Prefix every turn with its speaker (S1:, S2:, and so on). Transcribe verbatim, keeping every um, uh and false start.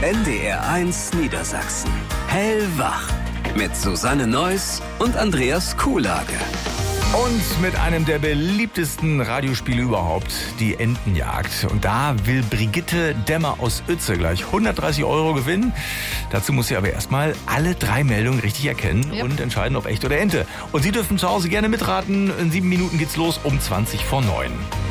S1: N D R eins Niedersachsen. Hellwach. Mit Susanne Neuss und Andreas Kuhlage.
S2: Und mit einem der beliebtesten Radiospiele überhaupt, die Entenjagd. Und da will Brigitte Dämmer aus Uetze gleich hundertdreißig Euro gewinnen. Dazu muss sie aber erstmal alle drei Meldungen richtig erkennen yep. und entscheiden, ob echt oder Ente. Und Sie dürfen zu Hause gerne mitraten. In sieben Minuten geht's los um zwanzig vor neun.